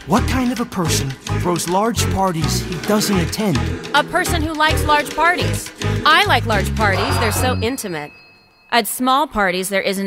What kind of a person throws large parties he doesn't attend? A person who likes large parties. I like large parties. They're so intimate. At small parties, there isn't